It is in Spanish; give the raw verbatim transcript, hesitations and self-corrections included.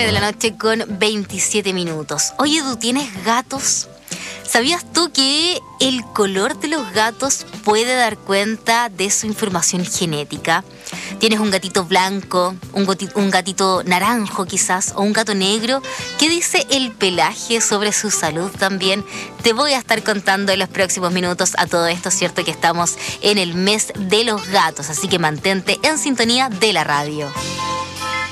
nueve de la noche con veintisiete minutos. Oye, ¿tú tienes gatos? ¿Sabías tú que el color de los gatos puede dar cuenta de su información genética? ¿Tienes un gatito blanco, un gatito, un gatito naranjo quizás, o un gato negro? ¿Qué dice el pelaje sobre su salud también? Te voy a estar contando en los próximos minutos a todo esto, cierto que estamos en el mes de los gatos, así que mantente en sintonía de la radio.